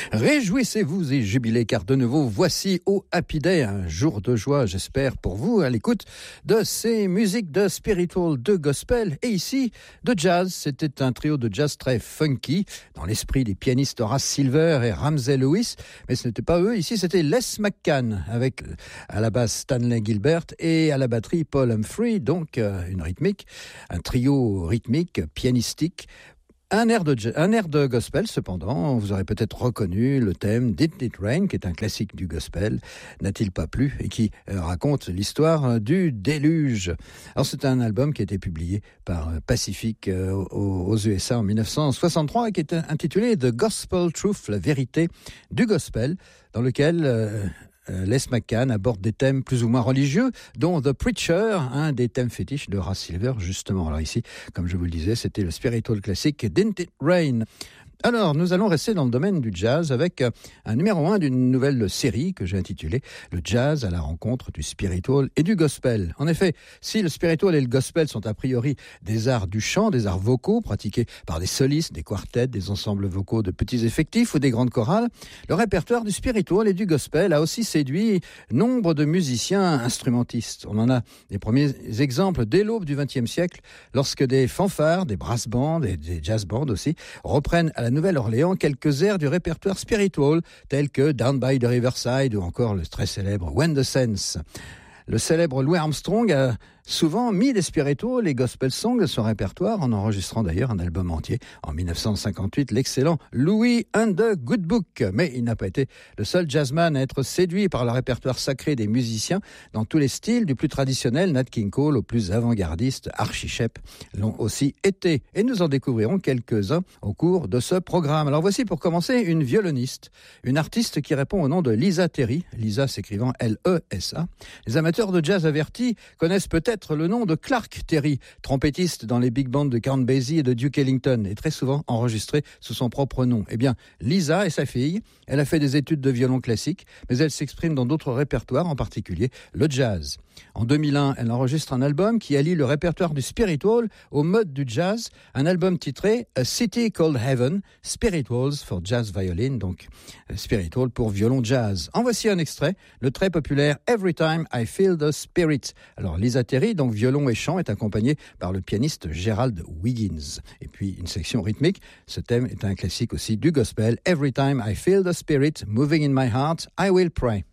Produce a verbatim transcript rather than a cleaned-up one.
Réjouissez-vous et jubilez car de nouveau voici au Happy Day, un jour de joie j'espère pour vous à l'écoute de ces musiques de spiritual, de gospel et ici de jazz. C'était un trio de jazz très funky dans l'esprit des pianistes Horace Silver et Ramsey Lewis, mais ce n'était pas eux, ici c'était Les McCann avec à la basse Stanley Gilbert et à la batterie Paul Humphrey, donc euh, une rythmique, un trio rythmique, pianistique. Un air, de, un air de gospel, cependant, vous aurez peut-être reconnu le thème Didn't It Rain, qui est un classique du gospel, n'a-t-il pas plu, et qui euh, raconte l'histoire du déluge. Alors c'est un album qui a été publié par Pacific euh, aux, aux U S A en dix-neuf cent soixante-trois et qui est intitulé The Gospel Truth, la vérité du gospel, dans lequel... Euh, Les McCann aborde des thèmes plus ou moins religieux, dont The Preacher, un des thèmes fétiches de Horace Silver, justement. Alors ici, comme je vous le disais, c'était le spiritual classique Didn't It Rain. Alors, nous allons rester dans le domaine du jazz avec un numéro un d'une nouvelle série que j'ai intitulée « Le jazz à la rencontre du spiritual et du gospel ». En effet, si le spiritual et le gospel sont a priori des arts du chant, des arts vocaux pratiqués par des solistes, des quartets, des ensembles vocaux de petits effectifs ou des grandes chorales, le répertoire du spiritual et du gospel a aussi séduit nombre de musiciens instrumentistes. On en a des premiers exemples dès l'aube du vingtième siècle, lorsque des fanfares, des brass bands et des jazz bands aussi reprennent à la Nouvelle-Orléans quelques airs du répertoire spiritual, tels que Down by the Riverside ou encore le très célèbre When the Saints. Le célèbre Louis Armstrong a souvent mis des spirituals, les gospel songs de son répertoire, en enregistrant d'ailleurs un album entier en dix-neuf cent cinquante-huit, l'excellent Louis and the Good Book. Mais il n'a pas été le seul jazzman à être séduit par le répertoire sacré des musiciens dans tous les styles, du plus traditionnel Nat King Cole au plus avant-gardiste Archie Shepp l'ont aussi été. Et nous en découvrirons quelques-uns au cours de ce programme. Alors voici pour commencer une violoniste, une artiste qui répond au nom de Lisa Terry, Lisa s'écrivant L E S A. Les amateurs de jazz avertis connaissent peut-être le nom de Clark Terry, trompettiste dans les big bands de Count Basie et de Duke Ellington, et très souvent enregistré sous son propre nom. Eh bien, Lisa est sa fille. Elle a fait des études de violon classique, mais elle s'exprime dans d'autres répertoires, en particulier le jazz. En deux mille un, elle enregistre un album qui allie le répertoire du spiritual au mode du jazz, un album titré A City Called Heaven, Spirituals for Jazz Violin, donc spiritual pour violon jazz. En voici un extrait, le très populaire Every Time I Feel the Spirit. Alors Lisa Terry, donc violon et chant, est accompagnée par le pianiste Gerald Wiggins. Et puis une section rythmique, ce thème est un classique aussi du gospel. Every time I feel the spirit moving in my heart, I will pray.